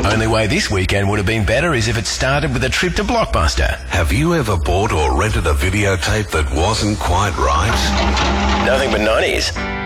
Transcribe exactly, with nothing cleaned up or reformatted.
Only way this weekend would have been better is if it started with a trip to Blockbuster. Have you ever bought or rented a videotape that wasn't quite right? Nothing but nineties.